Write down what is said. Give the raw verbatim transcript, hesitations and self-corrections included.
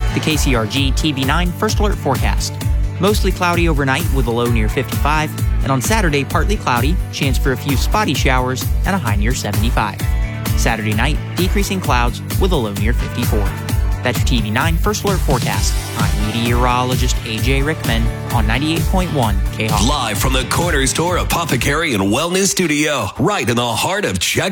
The K C R G T V nine First Alert forecast. Mostly cloudy overnight with a low near fifty-five, and on Saturday partly cloudy, chance for a few spotty showers, and a high near seventy-five. Saturday night, decreasing clouds with a low near fifty-four. That's your T V nine First Alert forecast. I'm meteorologist A J Rickman on ninety-eight point one K H O P. Live from the Corner Store Apothecary and Wellness Studio, right in the heart of Czech